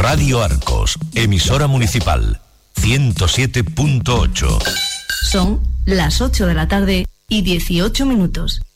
Radio Arcos, emisora municipal, 107.8. Son las 8 de la tarde y 18 minutos.